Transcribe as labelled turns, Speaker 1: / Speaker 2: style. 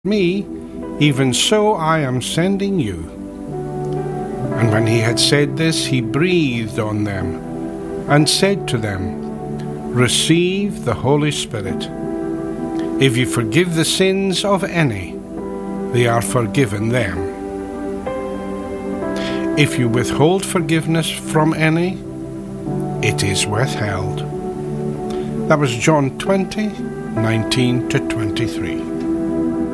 Speaker 1: me, even so I am sending you." And when he had said this, he breathed on them and said to them, "Receive the Holy Spirit. If you forgive the sins of any, they are forgiven them. If you withhold forgiveness from any, it is withheld." That was John 20:19 to 23.